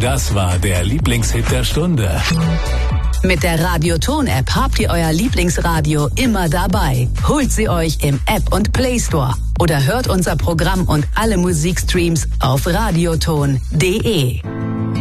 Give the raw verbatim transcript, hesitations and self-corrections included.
Das war der Lieblingshit der Stunde. Mit der Radioton-App habt ihr euer Lieblingsradio immer dabei. Holt sie euch im App und Play Store oder hört unser Programm und alle Musikstreams auf radioton punkt de.